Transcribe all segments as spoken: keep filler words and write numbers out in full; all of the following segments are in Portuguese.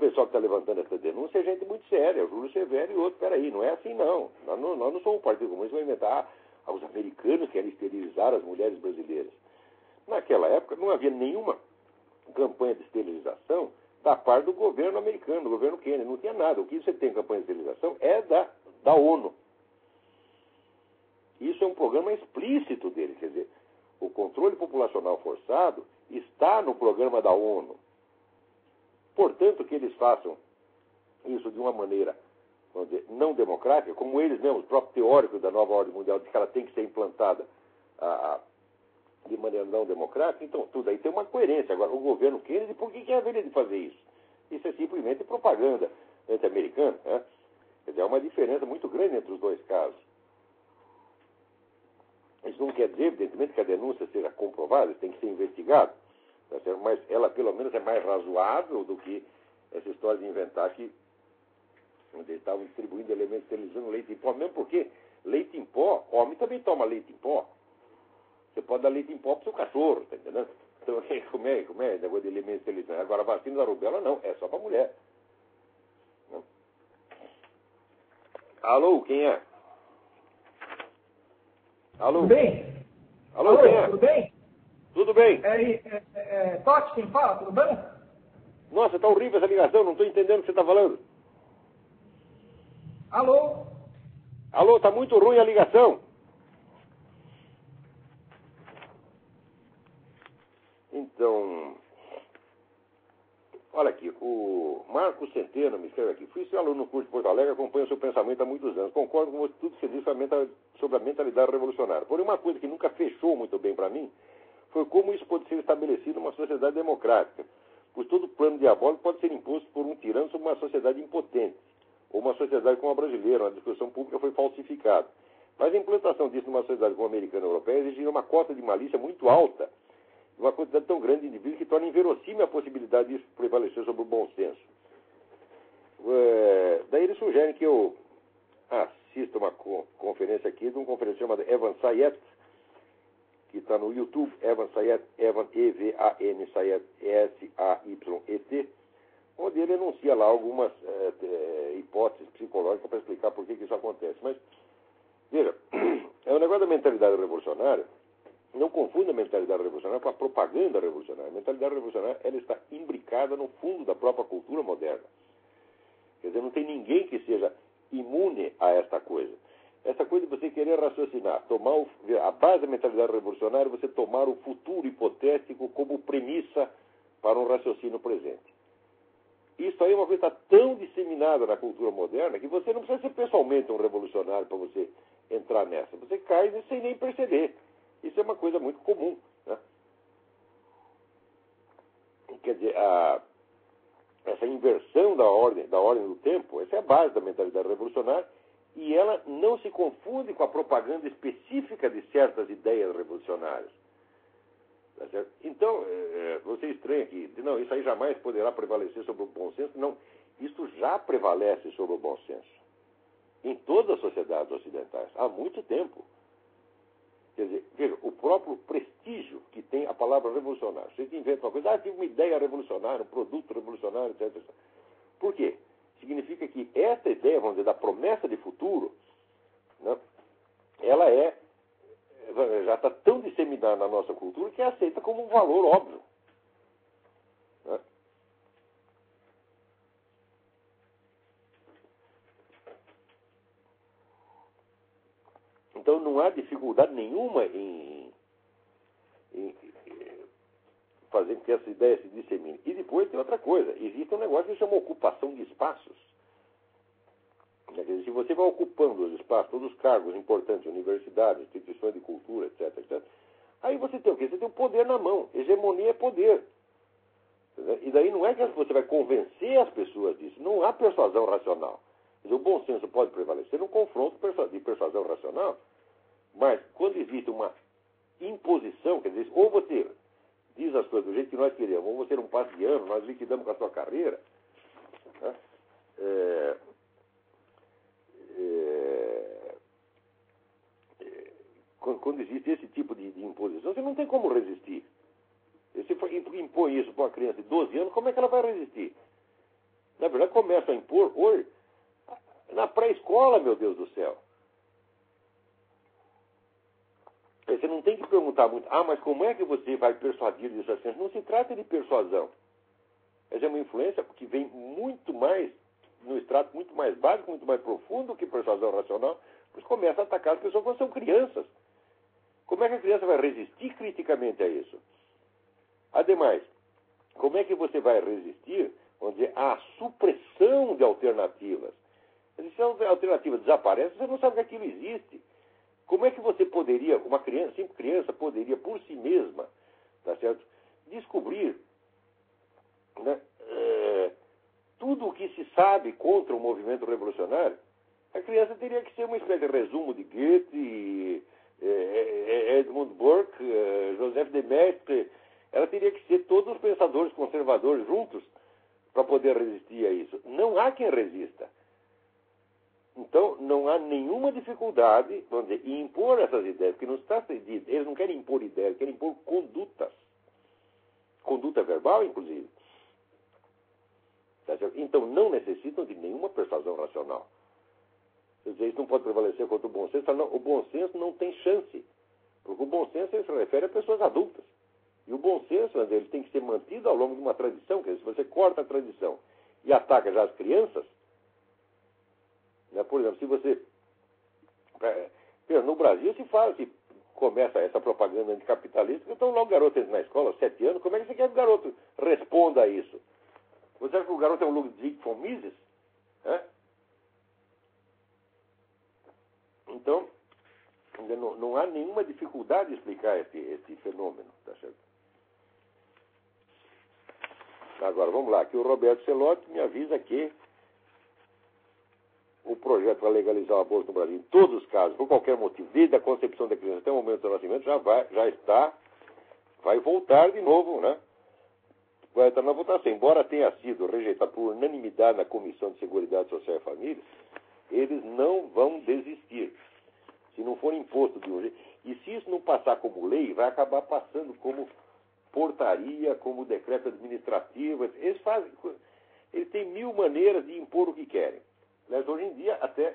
pessoal que está levantando essa denúncia é gente muito séria, o Júlio Severo e outro. Peraí, não é assim não. Nós não, nós não somos um partido comunista que vai inventar, ah, os americanos querem esterilizar as mulheres brasileiras. Naquela época não havia nenhuma campanha de esterilização da parte do governo americano, do governo Kennedy, não tinha nada. O que você tem em campanha de esterilização é da, da ONU. Isso é um programa explícito dele, quer dizer, o controle populacional forçado está no programa da ONU. Portanto, que eles façam isso de uma maneira, vamos dizer, não democrática, como eles mesmos, os próprios teóricos da nova ordem mundial, de que ela tem que ser implantada a, a, de maneira não democrática, então tudo aí tem uma coerência. Agora, o governo Kennedy, por que, que haveria de fazer isso? Isso é simplesmente propaganda anti-americana, né? Quer dizer, há uma diferença muito grande entre os dois casos. Isso não quer dizer, evidentemente, que a denúncia seja comprovada, isso tem que ser investigado. Mas ela, pelo menos, é mais razoável do que essa história de inventar que eles estavam distribuindo elementos esterilizando leite em pó. Mesmo porque leite em pó, homem também toma leite em pó. Você pode dar leite em pó para o seu cachorro, tá entendendo? Então, como é, como é, negócio de elementos esterilizantes. Agora, a vacina da rubéola, não, é só para mulher. Não. Alô, quem é? Alô? Tudo bem? Alô, Alô, quem é? tudo bem? Tudo bem? É, é, é, é Totti quem fala, tudo bem? Nossa, tá horrível essa ligação, não estou entendendo o que você está falando. Alô? Alô, tá muito ruim a ligação. Então, olha aqui, o Marcos Centeno me escreve aqui. Fui seu aluno no curso de Porto Alegre, acompanho o seu pensamento há muitos anos. Concordo com tudo que você disse sobre a mentalidade revolucionária. Porém, uma coisa que nunca fechou muito bem para mim foi como isso pode ser estabelecido numa sociedade democrática. Pois todo plano diabólico pode ser imposto por um tirano sobre uma sociedade impotente, ou uma sociedade como a brasileira, onde a discussão pública foi falsificada. Mas a implantação disso numa sociedade como a americana e europeia exigiria uma cota de malícia muito alta, uma quantidade tão grande de indivíduos que torna inverossímil a possibilidade disso prevalecer sobre o bom senso. É, daí eles sugerem que eu assista uma co conferência aqui de um conferenciante chamado Evan Sayet, que está no YouTube, Evan Sayet, Evan E V A N Sayet, S A Y E T, onde ele enuncia lá algumas é, é, hipóteses psicológicas para explicar por que, que isso acontece. Mas, veja, é um negócio da mentalidade revolucionária. Não confunda a mentalidade revolucionária com a propaganda revolucionária. A mentalidade revolucionária ela está imbricada no fundo da própria cultura moderna. Quer dizer, não tem ninguém que seja imune a esta coisa. Essa coisa de você querer raciocinar, tomar o, a base da mentalidade revolucionária é você tomar o futuro hipotético como premissa para um raciocínio presente. Isso aí é uma coisa que está tão disseminada na cultura moderna que você não precisa ser pessoalmente um revolucionário para você entrar nessa. Você cai sem nem perceber. Isso é uma coisa muito comum, né? Quer dizer, a, essa inversão da ordem, da ordem do tempo, essa é a base da mentalidade revolucionária, e ela não se confunde com a propaganda específica de certas ideias revolucionárias. Tá certo? Então, é, você estranha que, não, isso aí jamais poderá prevalecer sobre o bom senso. Não, isso já prevalece sobre o bom senso. Em todas as sociedades ocidentais, há muito tempo. Quer dizer, veja, o próprio prestígio que tem a palavra revolucionário. Você inventa uma coisa, ah, tive uma ideia revolucionária, um produto revolucionário, etcétera. Por quê? Significa que essa ideia, vamos dizer, da promessa de futuro, né, ela é, já está tão disseminada na nossa cultura que é aceita como um valor óbvio. Né? Então não há dificuldade nenhuma em, em, em fazer com que essa ideia se dissemine. E depois tem outra coisa, existe um negócio que se chama ocupação de espaços. Quer dizer, se você vai ocupando os espaços, todos os cargos importantes, universidades, instituições de cultura, etc, etcétera, aí você tem o quê? Você tem o poder na mão. Hegemonia é poder. E daí não é que você vai convencer as pessoas disso. Não há persuasão racional. Quer dizer, o bom senso pode prevalecer num confronto de persuasão racional, mas quando existe uma imposição, quer dizer, ou você diz as coisas do jeito que nós queremos, ou você não passa de ano, nós liquidamos com a sua carreira, né? é, é, é, quando existe esse tipo de, de imposição, você não tem como resistir. Se for, impõe isso para uma criança de doze anos, como é que ela vai resistir? Na verdade, começam a impor hoje, na pré-escola, meu Deus do céu. Você não tem que perguntar muito, ah, mas como é que você vai persuadir essas crianças? Não se trata de persuasão. Essa é uma influência que vem muito mais, no extrato muito mais básico, muito mais profundo que persuasão racional, pois começa a atacar as pessoas quando são crianças. Como é que a criança vai resistir criticamente a isso? Ademais, como é que você vai resistir, vamos dizer, à supressão de alternativas? Se a alternativa desaparece, você não sabe que aquilo existe. Como é que você poderia, uma criança, sempre criança, poderia por si mesma, tá certo, descobrir, né, é, tudo o que se sabe contra o movimento revolucionário? A criança teria que ser uma espécie de resumo de Goethe, Edmund Burke, Joseph de Maistre. Ela teria que ser todos os pensadores conservadores juntos para poder resistir a isso. Não há quem resista. Então, não há nenhuma dificuldade, vamos dizer, em impor essas ideias, porque não está cedido. Eles não querem impor ideias, querem impor condutas. Conduta verbal, inclusive. Tá certo? Então, não necessitam de nenhuma persuasão racional. Quer dizer, isso não pode prevalecer contra o bom senso. Não, o bom senso não tem chance. Porque o bom senso ele se refere a pessoas adultas. E o bom senso, ele tem que ser mantido ao longo de uma tradição. Quer dizer, se você corta a tradição e ataca já as crianças, né, por exemplo, se você... No Brasil se faz, se começa essa propaganda anticapitalista, então logo o garoto entra na escola, sete anos, como é que você quer que o garoto responda a isso? Você acha que o garoto é um Ludwig von Mises? É? Então, não, não há nenhuma dificuldade de explicar esse, esse fenômeno, tá certo? Agora, vamos lá, aqui o Roberto Celotti me avisa que o projeto para legalizar o aborto no Brasil, em todos os casos, por qualquer motivo, desde a concepção da criança até o momento do nascimento, já, vai, já está, vai voltar de novo, né? Vai estar na votação. Embora tenha sido rejeitado por unanimidade na Comissão de Seguridade Social e Família, eles não vão desistir. Se não for imposto de um jeito. E se isso não passar como lei, vai acabar passando como portaria, como decreto administrativo. Eles fazem. Eles têm mil maneiras de impor o que querem. Mas hoje em dia, até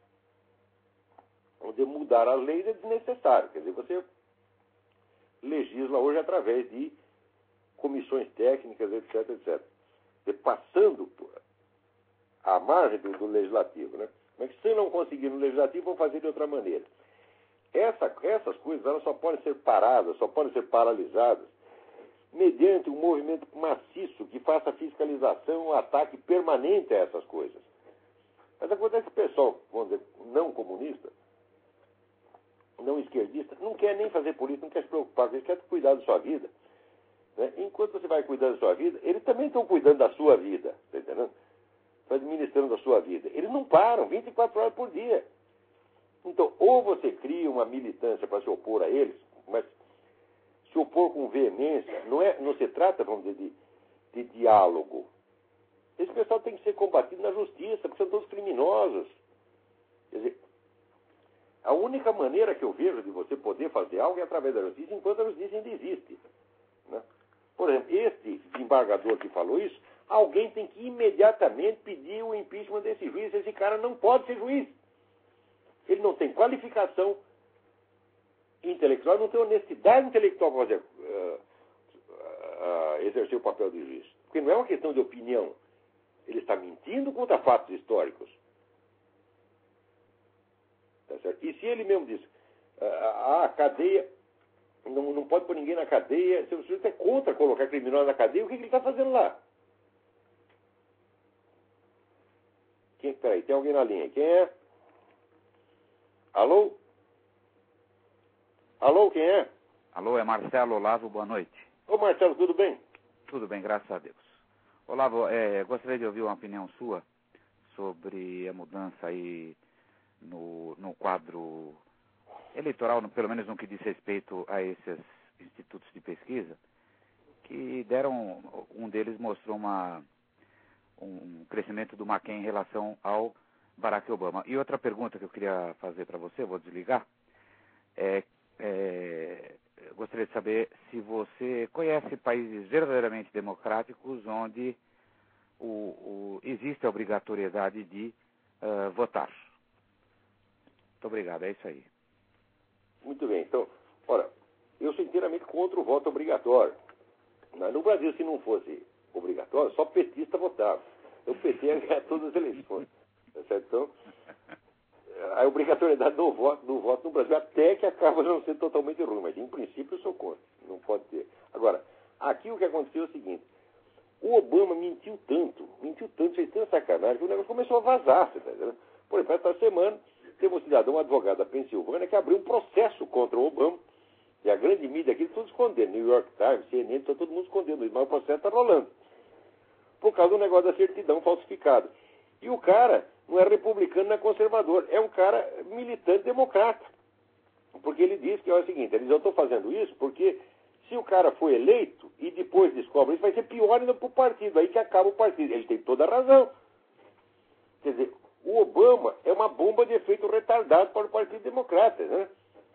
onde mudar as leis é desnecessário. Quer dizer, você legisla hoje através de comissões técnicas, etc, etcétera. E passando à margem do, do legislativo, né? Mas se não conseguir no legislativo, vão fazer de outra maneira. Essa, essas coisas elas só podem ser paradas, só podem ser paralisadas mediante um movimento maciço que faça fiscalização, um ataque permanente a essas coisas. Mas acontece que o pessoal, vamos dizer, não comunista, não esquerdista, não quer nem fazer política, não quer se preocupar, eles querem cuidar da sua vida. Né? Enquanto você vai cuidando da sua vida, eles também estão cuidando da sua vida, está entendendo? Estão administrando a sua vida. Eles não param, vinte e quatro horas por dia. Então, ou você cria uma militância para se opor a eles, mas se opor com veemência, não, é, não se trata, vamos dizer, de, de diálogo. Esse pessoal tem que ser combatido na justiça, porque são todos criminosos. Quer dizer, a única maneira que eu vejo de você poder fazer algo é através da justiça, enquanto a justiça ainda existe. Né? Por exemplo, este desembargador que falou isso, alguém tem que imediatamente pedir o impeachment desse juiz. Esse cara não pode ser juiz. Ele não tem qualificação intelectual, não tem honestidade intelectual para fazer, uh, uh, exercer o papel de juiz. Porque não é uma questão de opinião. Ele está mentindo contra fatos históricos. Tá certo? E se ele mesmo diz, ah, a cadeia, não, não pode pôr ninguém na cadeia, se o sujeito é contra colocar criminoso na cadeia, o que, que ele está fazendo lá? Quem, peraí, tem alguém na linha. Quem é? Alô? Alô, quem é? Alô, é Marcelo Olavo, boa noite. Ô Marcelo, tudo bem? Tudo bem, graças a Deus. Olavo, é, gostaria de ouvir uma opinião sua sobre a mudança aí no, no quadro eleitoral, no, pelo menos no que diz respeito a esses institutos de pesquisa, que deram, um deles mostrou uma, um crescimento do McCain em relação ao Barack Obama. E outra pergunta que eu queria fazer para você, vou desligar, é, é, eu gostaria de saber se você conhece países verdadeiramente democráticos onde o, o, existe a obrigatoriedade de uh, votar. Muito obrigado, é isso aí. Muito bem, então, ora, eu sou inteiramente contra o voto obrigatório. No Brasil, se não fosse obrigatório, só petista votava. O P T ia ganhar todas as eleições. Tá certo? Então, a obrigatoriedade do voto, do voto no Brasil, até que acaba não sendo totalmente ruim, mas em princípio eu sou contra. Não pode ter. Agora, aqui o que aconteceu é o seguinte: o Obama mentiu tanto, mentiu tanto, fez tanta sacanagem, que o negócio começou a vazar, você tá entendendo? Por exemplo, esta semana, teve um cidadão, um advogado da Pensilvânia, que abriu um processo contra o Obama, e a grande mídia aqui, todos escondendo, New York Times, C N N, está todo mundo escondendo isso, mas o processo está rolando, por causa do negócio da certidão falsificada. E o cara não é republicano, não é conservador, é um cara militante democrata. Porque ele diz que é o seguinte, ele diz, eu estou fazendo isso porque se o cara for eleito e depois descobre isso, vai ser pior ainda para o partido, aí que acaba o partido. Ele tem toda a razão. Quer dizer, o Obama é uma bomba de efeito retardado para o Partido Democrata, né?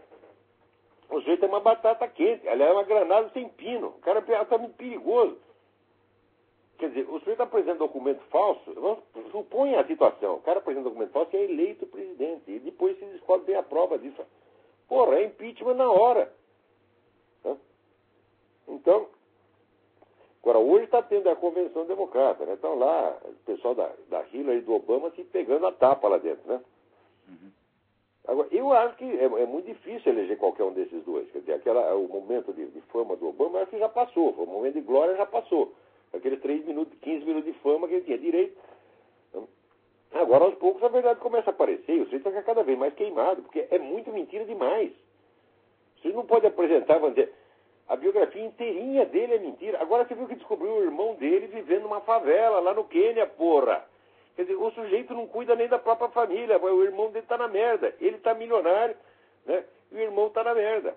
O sujeito é uma batata quente, ela é uma granada sem pino, o cara é altamente perigoso. Quer dizer, o sujeito apresenta documento falso, vamos, supõe a situação, o cara apresenta documento falso e é eleito presidente, e depois se descobre bem a prova disso. Porra, é impeachment na hora. Né? Então, agora hoje está tendo a convenção democrata, né? Estão lá, o pessoal da, da Hillary e do Obama se pegando a tapa lá dentro, né? Uhum. Agora, eu acho que é, é muito difícil eleger qualquer um desses dois. Quer dizer, aquela, o momento de, de fama do Obama, eu acho que já passou, o momento de glória já passou. Aqueles três minutos, quinze minutos de fama que ele tinha direito. Agora, aos poucos, a verdade começa a aparecer. E o sujeito fica cada vez mais queimado, porque é muito mentira demais. Você não pode apresentar, vamos dizer, a biografia inteirinha dele é mentira. Agora você viu que descobriu o irmão dele vivendo numa favela, lá no Quênia, porra. Quer dizer, o sujeito não cuida nem da própria família. O irmão dele tá na merda. Ele tá milionário, né? E o irmão tá na merda.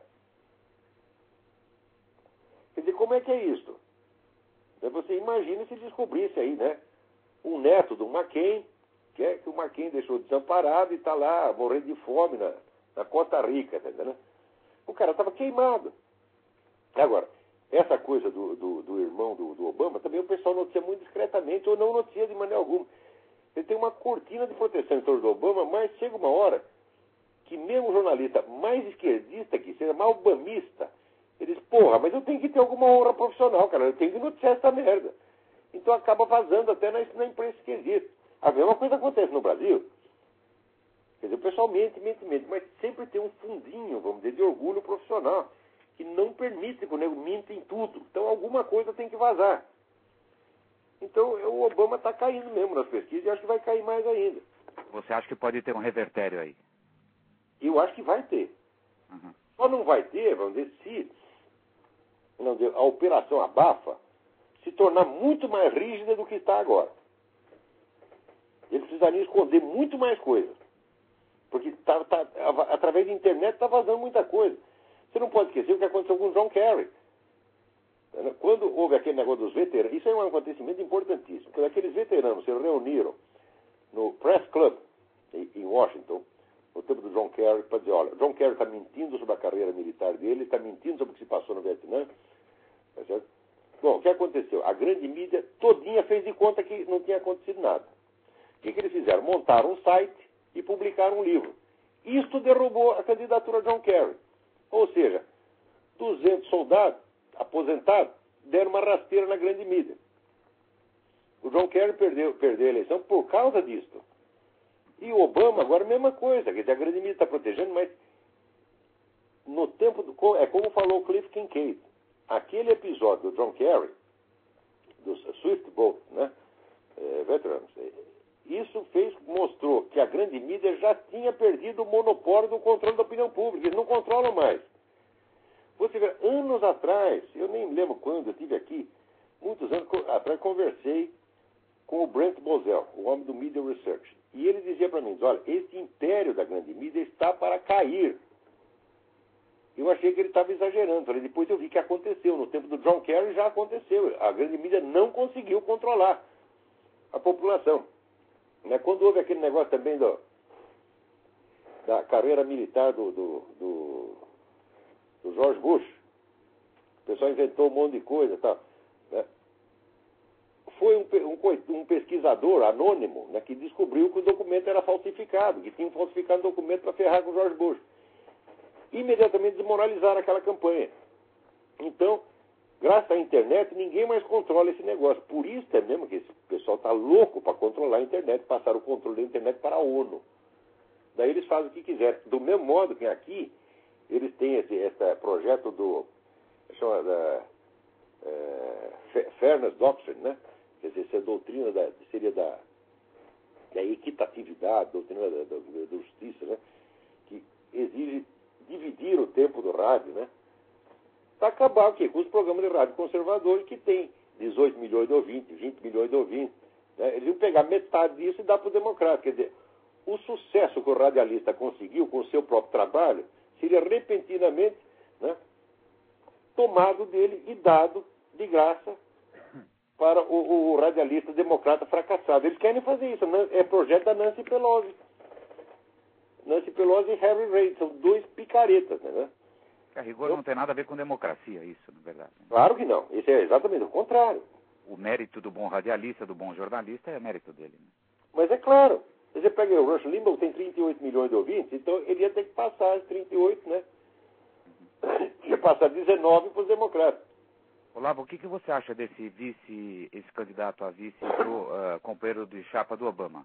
Quer dizer, como é que é isso? Você imagina se descobrisse aí, né? Um neto do McCain, que é que o McCain deixou desamparado e está lá morrendo de fome na, na Costa Rica, tá entendendo? O cara estava queimado. Agora, essa coisa do, do, do irmão do, do Obama, também o pessoal noticia muito discretamente, ou não noticia de maneira alguma. Ele tem uma cortina de proteção em torno do Obama, mas chega uma hora que mesmo o jornalista mais esquerdista que seja, mais obamista, ele diz, porra, mas eu tenho que ter alguma honra profissional, cara, eu tenho que noticiar essa merda. Então acaba vazando até na, na imprensa esquerdista. A mesma coisa acontece no Brasil. Quer dizer, o pessoal mente, mente, mente, mas sempre tem um fundinho, vamos dizer, de orgulho profissional, que não permite que o nego minta em tudo. Então alguma coisa tem que vazar. Então o Obama está caindo mesmo nas pesquisas e acho que vai cair mais ainda. Você acha que pode ter um revertério aí? Eu acho que vai ter. Uhum. Só não vai ter, vamos dizer, se vamos dizer, a operação abafa se tornar muito mais rígida do que está agora. Eles precisariam esconder muito mais coisas. Porque tá, tá, através da internet está vazando muita coisa. Você não pode esquecer o que aconteceu com o John Kerry. Quando houve aquele negócio dos veteranos, isso é um acontecimento importantíssimo. Quando aqueles veteranos se reuniram no Press Club, em Washington, no tempo do John Kerry, para dizer, olha, John Kerry está mentindo sobre a carreira militar dele, está mentindo sobre o que se passou no Vietnã. Tá certo? Bom, o que aconteceu? A grande mídia todinha fez de conta que não tinha acontecido nada. O que, que eles fizeram? Montaram um site e publicaram um livro. Isto derrubou a candidatura de John Kerry. Ou seja, duzentos soldados aposentados deram uma rasteira na grande mídia. O John Kerry perdeu, perdeu a eleição por causa disto. E o Obama, agora a mesma coisa. Quer dizer, a grande mídia está protegendo, mas no tempo do... É como falou o Cliff Kincaid. Aquele episódio do John Kerry, do Swift Boat, né? É, Veterans, isso fez, mostrou que a grande mídia já tinha perdido o monopólio do controle da opinião pública. Eles não controlam mais. Você vê, anos atrás, eu nem lembro quando, eu estive aqui, muitos anos atrás, conversei com o Brent Bozell, o homem do Media Research. E ele dizia para mim, olha, esse império da grande mídia está para cair. Eu achei que ele estava exagerando. Falei, depois eu vi que aconteceu. No tempo do John Kerry já aconteceu. A grande mídia não conseguiu controlar a população. Né? Quando houve aquele negócio também do, da carreira militar do, do, do, do George Bush, o pessoal inventou um monte de coisa e tal. Né? foi um, um, um pesquisador anônimo, né, que descobriu que o documento era falsificado, que tinham falsificado o documento para ferrar com o George Bush. Imediatamente desmoralizaram aquela campanha. Então, graças à internet, ninguém mais controla esse negócio. Por isso é mesmo que esse pessoal está louco para controlar a internet, passar o controle da internet para a ONU. Daí eles fazem o que quiserem. Do mesmo modo que aqui, eles têm esse, esse projeto do... chama da... É, Fairness Doctrine, né? Quer dizer, essa doutrina da, seria da, da equitatividade, doutrina da, da, da justiça, né? Que exige dividir o tempo do rádio, né? Para acabar o quê? Com os programas de rádio conservadores que tem dezoito milhões de ouvintes, vinte milhões de ouvintes. Né? Eles iam pegar metade disso e dar para o democrata. Quer dizer, o sucesso que o radialista conseguiu com o seu próprio trabalho seria repentinamente, né, tomado dele e dado de graça para o, o radialista democrata fracassado. Eles querem fazer isso. É projeto da Nancy Pelosi. Nancy Pelosi e Harry Reid são dois picaretas, né? A rigor não tem nada a ver com democracia, isso, na verdade. Claro que não. Isso é exatamente o contrário. O mérito do bom radialista, do bom jornalista, é mérito dele. Né? Mas é claro. Você pega o Rush Limbaugh, tem trinta e oito milhões de ouvintes, então ele ia ter que passar as trinta e oito, né? Ia passar dezenove para os democratas. Olavo, o que, que você acha desse vice, esse candidato a vice do uh, companheiro de chapa do Obama?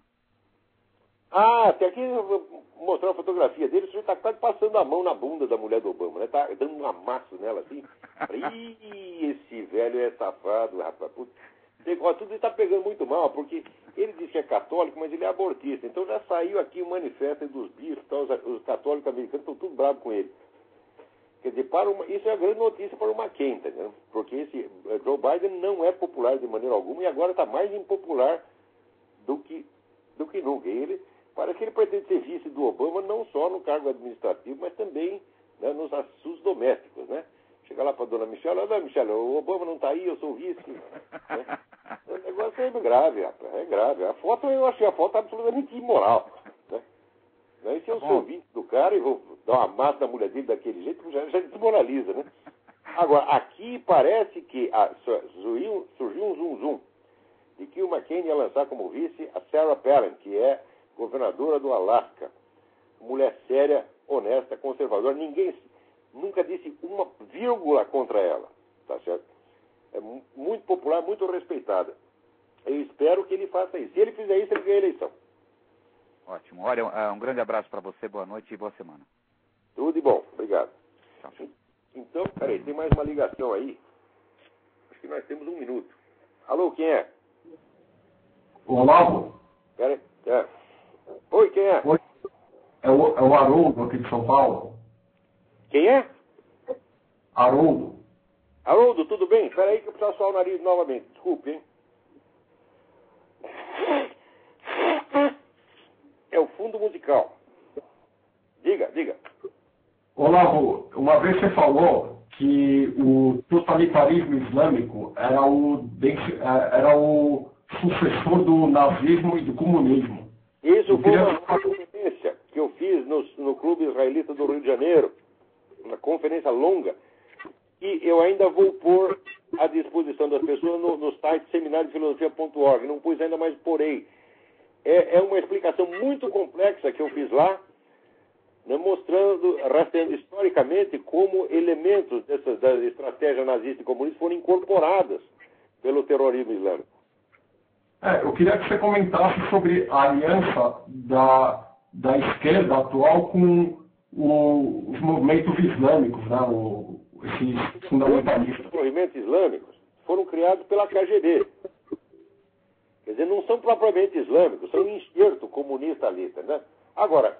Ah, até aqui eu vou mostrar uma fotografia dele, o senhor está quase passando a mão na bunda da mulher do Obama, né? Tá dando um amasso nela assim. Ih, esse velho é safado, rapaz. Putz. Ó, tudo isso está pegando muito mal, porque ele diz que é católico, mas ele é abortista. Então já saiu aqui o manifesto dos bichos, tá? os, os católicos americanos estão tudo bravos com ele. Quer dizer, para uma, isso é a grande notícia para o McCain, entendeu? Porque esse Joe Biden não é popular de maneira alguma e agora está mais impopular do que, do que nunca. E ele, parece que ele pretende ser vice do Obama não só no cargo administrativo, mas também, né, nos assuntos domésticos, né? Chega lá para a dona Michelle, olha, Michelle, o Obama não está aí, eu sou o vice. Né? O negócio é grave, rapaz, é grave. A foto, eu achei a foto absolutamente imoral. Né? E se eu Tá sou vice do cara e vou dar uma massa na mulher dele daquele jeito, já, já desmoraliza, né? Agora, aqui parece que ah, surgiu, surgiu um zum-zum de que o McCain ia lançar como vice a Sarah Palin, que é governadora do Alasca. Mulher séria, honesta, conservadora. Ninguém nunca disse uma vírgula contra ela, tá certo? É muito popular, muito respeitada. Eu espero que ele faça isso. Se ele fizer isso, ele ganha a eleição. Ótimo. Olha, um, um grande abraço para você, boa noite e boa semana. Tudo de bom, obrigado. Tchau. Então, peraí, tem mais uma ligação aí. Acho que nós temos um minuto. Alô, quem é? Olavo? Peraí, é. Oi, quem é? Oi. É o, é o Haroldo aqui de São Paulo. Quem é? Haroldo. Haroldo, tudo bem? Espera aí que eu preciso suar o nariz novamente. Desculpe, hein? É o fundo musical. Diga, diga. Olavo, uma vez você falou que o totalitarismo islâmico era o, era o sucessor do nazismo e do comunismo. Isso eu foi queria... uma conferência que eu fiz no, no Clube Israelita do Rio de Janeiro. Uma conferência longa. E eu ainda vou pôr à disposição das pessoas no, no site seminário de filosofia ponto org. Não pus ainda, mas porei. É, é uma explicação muito complexa que eu fiz lá, né, mostrando, rastreando historicamente como elementos dessas, da estratégia nazista e comunista foram incorporadas pelo terrorismo islâmico. É, eu queria que você comentasse sobre a aliança da, da esquerda atual com o, os movimentos islâmicos, né, o, esses fundamentalistas. Os movimentos islâmicos foram criados pela K G B. Quer dizer, não são propriamente islâmicos, são um enxerto comunista ali, entendeu? Agora,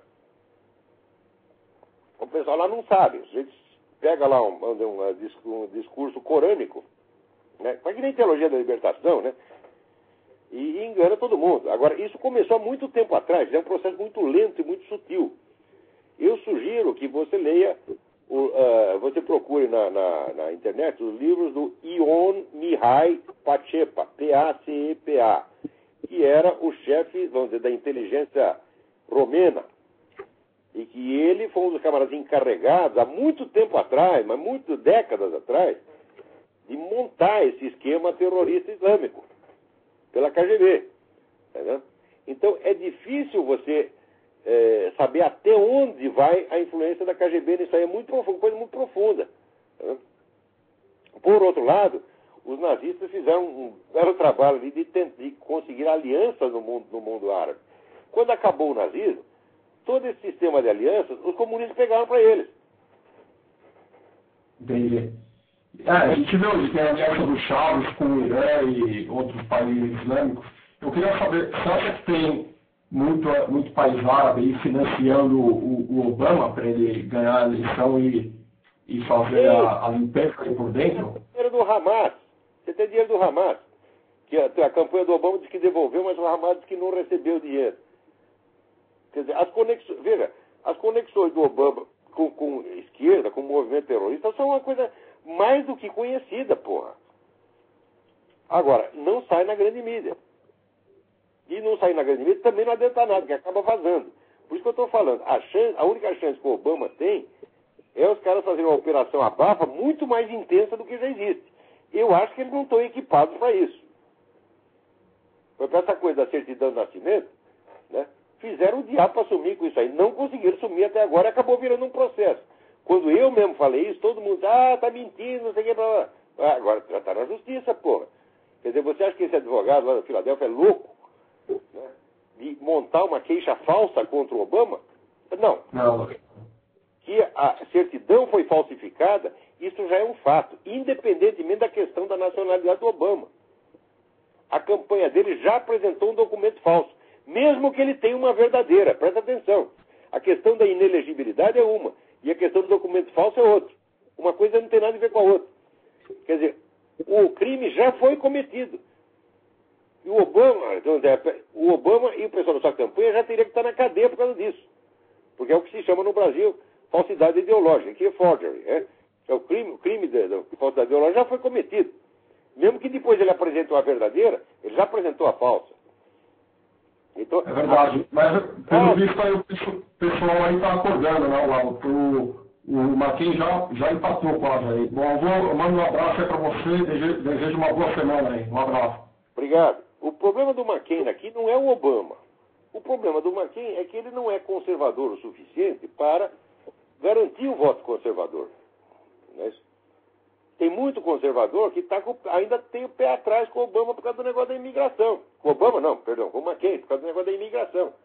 o pessoal lá não sabe. A gente pega lá um, um, um discurso corânico, né? Mas que nem teologia da libertação, né? E engana todo mundo. Agora, isso começou há muito tempo atrás, é um processo muito lento e muito sutil. Eu sugiro que você leia, o, uh, você procure na, na, na internet os livros do Ion Mihai Pacepa, P A C E P A, que era o chefe, vamos dizer, da inteligência romena. E que ele foi um dos camaradas encarregados, há muito tempo atrás, mas muitas décadas atrás, de montar esse esquema terrorista islâmico. pela K G B. Entendeu? Então, é difícil você é, saber até onde vai a influência da K G B nisso aí. É muito profundo, coisa muito profunda. Entendeu? Por outro lado, os nazistas fizeram um belo trabalho de, de, de conseguir alianças no mundo, no mundo árabe. Quando acabou o nazismo, todo esse sistema de alianças, os comunistas pegaram para eles. Entendi. É, a gente vê hoje que tem a aliança do Chaves com o Irã e outros países islâmicos. Eu queria saber, você acha que tem muito, muito país árabe aí financiando o, o Obama para ele ganhar a eleição e, e fazer a, a limpeza por dentro? Dinheiro do Hamas. Você tem dinheiro do Hamas. Que a, a campanha do Obama diz que devolveu, mas o Hamas diz que não recebeu dinheiro. Quer dizer, as conexões, veja, as conexões do Obama com, com esquerda, com o movimento terrorista, são uma coisa mais do que conhecida, porra. Agora, não sai na grande mídia. E não sair na grande mídia também não adianta nada, que acaba vazando. Por isso que eu estou falando, a, chance, a única chance que o Obama tem é os caras fazerem uma operação abafa muito mais intensa do que já existe. Eu acho que eles não estão equipados para isso. Foi para essa coisa da certidão de nascimento, né? Fizeram o diabo para sumir com isso aí. Não conseguiram sumir até agora e acabou virando um processo. Quando eu mesmo falei isso, todo mundo, ah, tá mentindo, não sei o que, blá, blá. Ah, agora já está na justiça, porra. Quer dizer, você acha que esse advogado lá da Filadélfia é louco, né, de montar uma queixa falsa contra o Obama? Não. Não. Que a certidão foi falsificada, isso já é um fato, independentemente da questão da nacionalidade do Obama. A campanha dele já apresentou um documento falso, mesmo que ele tenha uma verdadeira. Presta atenção. A questão da inelegibilidade é uma, e a questão do documento falso é outra. Uma coisa não tem nada a ver com a outra. Quer dizer, o crime já foi cometido. E o Obama, o Obama e o pessoal da sua campanha já teria que estar na cadeia por causa disso. Porque é o que se chama no Brasil falsidade ideológica, que é forgery. É, é o crime, o crime da falsidade ideológica já foi cometido. Mesmo que depois ele apresente uma verdadeira, ele já apresentou a falsa. Então, é verdade. Mas, pelo ah, visto, aí, o pessoal aí está acordando, né, Lauro? O, o Maquin já, já empatou quase aí. Bom, eu, vou, eu mando um abraço aí para você, desejo, desejo uma boa semana aí. Um abraço. Obrigado. O problema do McCain aqui não é o Obama. O problema do McCain é que ele não é conservador o suficiente para garantir o voto conservador. Não é isso? Tem muito conservador que tá com, ainda tem o pé atrás com o Obama por causa do negócio da imigração. Com o Obama não, perdão, com o McCain, por causa do negócio da imigração.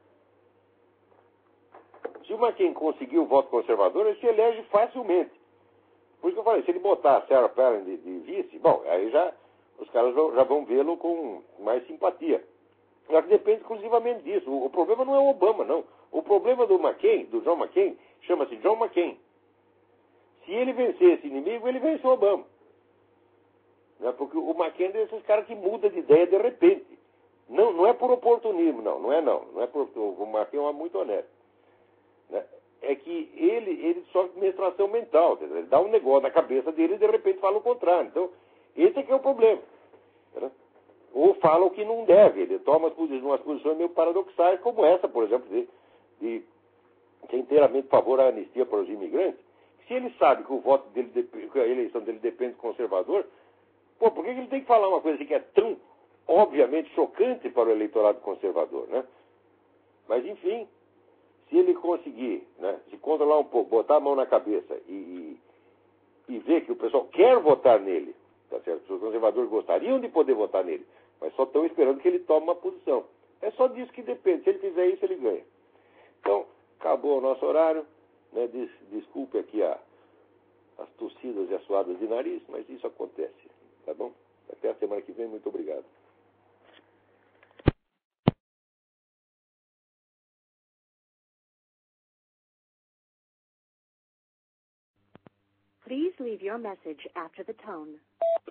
Se o McCain conseguir o voto conservador, ele se elege facilmente. Por isso que eu falei, se ele botar a Sarah Palin de, de vice, bom, aí já os caras já vão vê-lo com mais simpatia. Só que depende exclusivamente disso. O, o problema não é o Obama, não. O problema do McCain, do John McCain, chama-se John McCain. Se ele vencer esse inimigo, ele vence o Obama. Né? Porque o McCain é desses caras que muda de ideia de repente. Não, não é por oportunismo, não. Não é não. não é por, o McCain é muito honesto. Né? É que ele, ele sofre de menstruação mental. Quer dizer, ele dá um negócio na cabeça dele e de repente fala o contrário. Então, esse é que é o problema. Né? Ou fala o que não deve. Ele toma umas posições meio paradoxais, como essa, por exemplo, de, de ser inteiramente a favor da anistia para os imigrantes. Se ele sabe que o voto dele, que a eleição dele depende do conservador, pô, por que ele tem que falar uma coisa assim que é tão obviamente chocante para o eleitorado conservador, né? Mas, enfim, se ele conseguir, né, se controlar um pouco, botar a mão na cabeça e, e, e ver que o pessoal quer votar nele, tá certo? Os conservadores gostariam de poder votar nele, mas só estão esperando que ele tome uma posição. É só disso que depende. Se ele fizer isso, ele ganha. Então, acabou o nosso horário. Né, des, desculpe aqui a, as tossidas e as suadas de nariz, mas isso acontece, tá bom? Até a semana que vem, muito obrigado. Please leave your message after the tone.